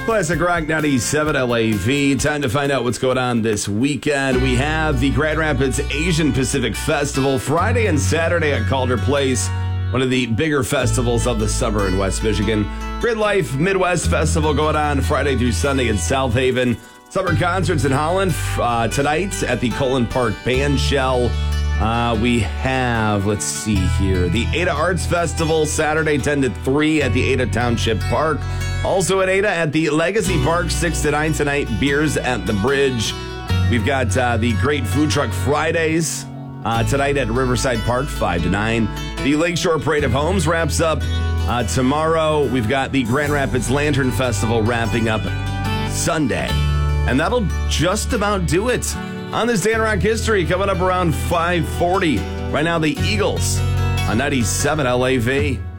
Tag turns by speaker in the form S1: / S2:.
S1: Classic Rock 97 LAV. Time to find out what's going on this weekend. We have the Grand Rapids Asian Pacific Festival Friday and Saturday at Calder Place, one of the bigger festivals of the summer in West Michigan. Grid Life Midwest Festival going on Friday through Sunday in South Haven. Summer concerts in Holland tonight at the Cullen Park Band Shell. We have, let's see here, the Ada Arts Festival Saturday 10 to 3 at the Ada Township Park. Also at Ada at the Legacy Park 6 to 9 tonight, beers at the bridge. We've got the Great Food Truck Fridays tonight at Riverside Park 5 to 9. The Lakeshore Parade of Homes wraps up tomorrow. We've got the Grand Rapids Lantern Festival wrapping up Sunday. And that'll just about do it. On this day in rock history, coming up around 5:40. Right now, the Eagles on 97 LAV.